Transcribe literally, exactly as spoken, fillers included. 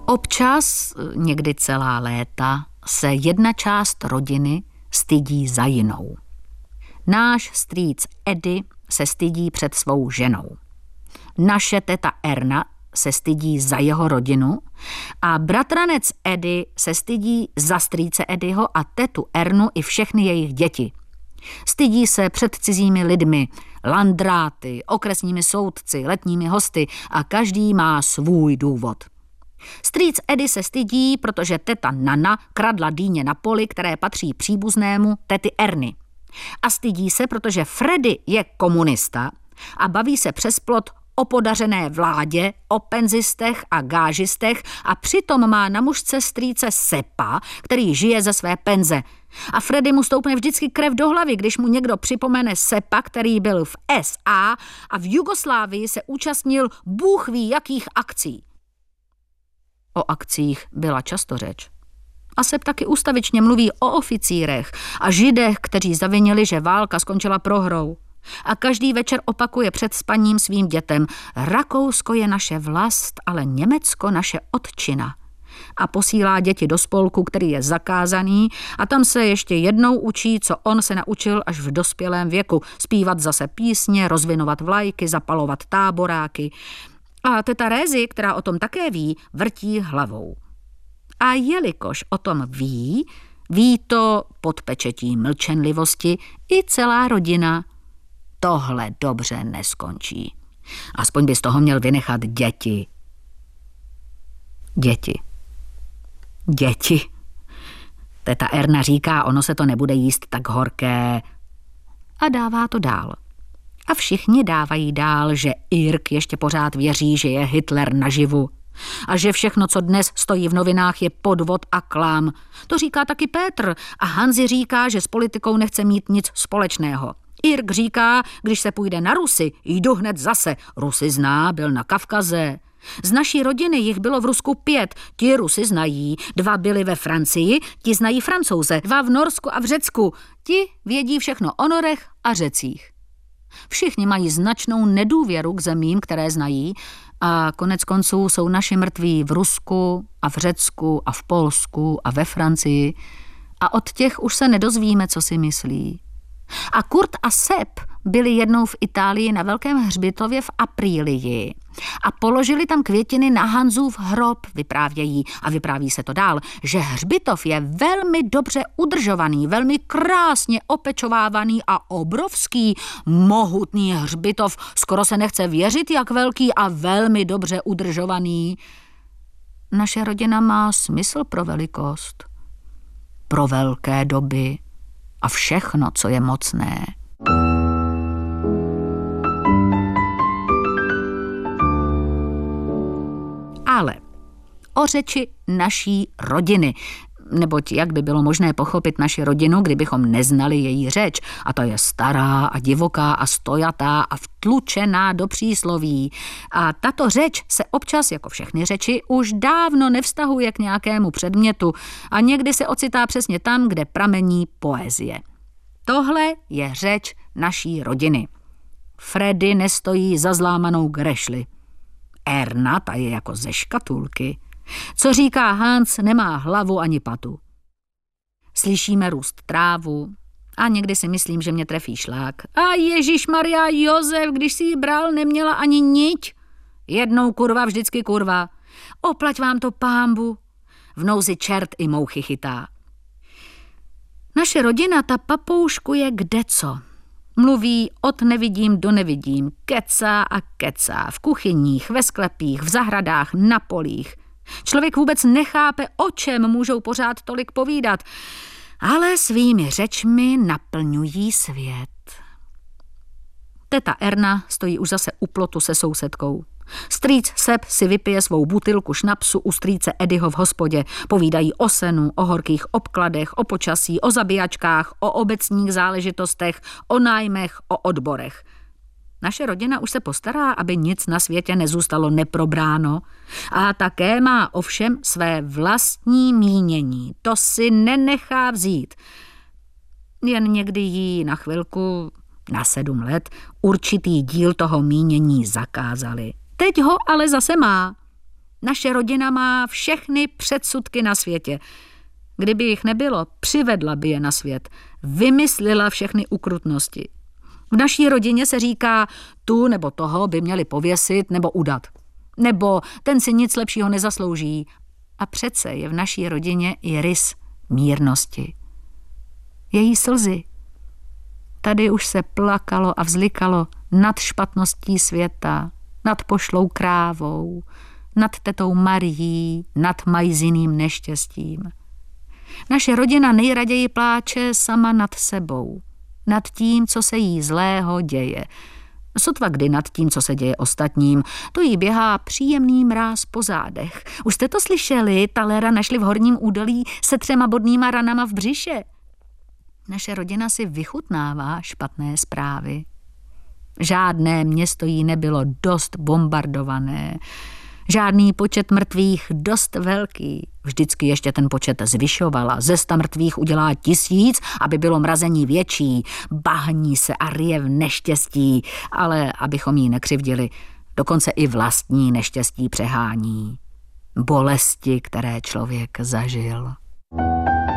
Občas, někdy celá léta, se jedna část rodiny stydí za jinou. Náš strýc Edy se stydí před svou ženou. Naše teta Erna se stydí za jeho rodinu a bratranec Edy se stydí za strýce Edyho a tetu Ernu i všechny jejich děti. Stydí se před cizími lidmi, landráty, okresními soudci, letními hosty a každý má svůj důvod. Strýc Edy se stydí, protože teta Nana kradla dýně na poli, které patří příbuznému tety Erny. A stydí se, protože Freddy je komunista a baví se přes plot o podařené vládě, o penzistech a gážistech a přitom má na mužce strýce Sepa, který žije ze své penze. A Freddy mu stoupne vždycky krev do hlavy, když mu někdo připomene Sepa, který byl v S A a v Jugoslávii se účastnil bůh ví jakých akcí. O akcích byla často řeč. A Sep taky ústavičně mluví o oficírech a židech, kteří zavinili, že válka skončila prohrou. A každý večer opakuje před spaním svým dětem: Rakousko je naše vlast, ale Německo naše otčina. A posílá děti do spolku, který je zakázaný, a tam se ještě jednou učí, co on se naučil až v dospělém věku. Zpívat zase písně, rozvinovat vlajky, zapalovat táboráky. A teta Rézy, která o tom také ví, vrtí hlavou. A jelikož o tom ví, ví to pod pečetí mlčenlivosti i celá rodina. Tohle dobře neskončí. Aspoň by z toho měl vynechat děti. Děti. Děti. Teta Erna říká, ono se to nebude jíst tak horké. A dává to dál. A všichni dávají dál, že Irk ještě pořád věří, že je Hitler naživu. A že všechno, co dnes stojí v novinách, je podvod a klam. To říká taky Pétr. A Hanzi říká, že s politikou nechce mít nic společného. Irk říká, když se půjde na Rusy, jdu hned zase. Rusy zná, byl na Kavkaze. Z naší rodiny jich bylo v Rusku pět, ti Rusy znají, dva byli ve Francii, ti znají Francouze, dva v Norsku a v Řecku, ti vědí všechno o Norech a Řecích. Všichni mají značnou nedůvěru k zemím, které znají, a konec konců jsou naši mrtví v Rusku a v Řecku a v Polsku a ve Francii a od těch už se nedozvíme, co si myslí. A Kurt a Sep byli jednou v Itálii na velkém hřbitově v Aprílii a položili tam květiny na Hanzův hrob, vyprávějí, a vypráví se to dál, že hřbitov je velmi dobře udržovaný, velmi krásně opečovávaný a obrovský, mohutný hřbitov, skoro se nechce věřit, jak velký a velmi dobře udržovaný. Naše rodina má smysl pro velikost, pro velké doby a všechno, co je mocné. Ale o řeči naší rodiny, neboť jak by bylo možné pochopit naši rodinu, kdybychom neznali její řeč, a to je stará a divoká a stojatá a vtlučená do přísloví. A tato řeč se občas, jako všechny řeči, už dávno nevztahuje k nějakému předmětu a někdy se ocitá přesně tam, kde pramení poezie. Tohle je řeč naší rodiny. Freddy nestojí za zlámanou grešli. Erna, ta je jako ze škatulky. Co říká Hans, nemá hlavu ani patu. Slyšíme růst trávu a někdy si myslím, že mě trefí šlák. A Ježišmarja, Josef, když si ji bral, neměla ani niť. Jednou kurva, vždycky kurva. Oplať vám to pánbu. V nouzi čert i mouchy chytá. Naše rodina, ta papouškuje kdeco. Mluví od nevidím do nevidím, kecá a kecá, v kuchyních, ve sklepích, v zahradách, na polích. Člověk vůbec nechápe, o čem můžou pořád tolik povídat, ale svými řečmi naplňují svět. Teta Erna stojí už zase u plotu se sousedkou. Strýc Sep si vypije svou butilku šnapsu u strýce Edyho v hospodě. Povídají o senu, o horkých obkladech, o počasí, o zabíjačkách, o obecních záležitostech, o nájmech, o odborech. Naše rodina už se postará, aby nic na světě nezůstalo neprobráno a také má ovšem své vlastní mínění. To si nenechá vzít. Jen někdy jí na chvilku, na sedm let, určitý díl toho mínění zakázali. Teď ho ale zase má. Naše rodina má všechny předsudky na světě. Kdyby jich nebylo, přivedla by je na svět. Vymyslila všechny ukrutnosti. V naší rodině se říká, tu nebo toho by měli pověsit nebo udat. Nebo ten si nic lepšího nezaslouží. A přece je v naší rodině i rys mírnosti. Její slzy. Tady už se plakalo a vzlikalo nad špatností světa, nad pošlou krávou, nad tetou Marií, nad Majziným neštěstím. Naše rodina nejraději pláče sama nad sebou, nad tím, co se jí zlého děje. Sotva kdy nad tím, co se děje ostatním, to jí běhá příjemný mráz po zádech. Už jste to slyšeli? Talera našli v horním údolí se třema bodnýma ranama v břiše. Naše rodina si vychutnává špatné zprávy. Žádné město jí nebylo dost bombardované, žádný počet mrtvých dost velký. Vždycky ještě ten počet zvyšovala. Ze sta mrtvých udělá tisíc, aby bylo mrazení větší. Bahní se a rije v neštěstí, ale abychom jí nekřivdili, dokonce i vlastní neštěstí přehání. Bolesti, které člověk zažil.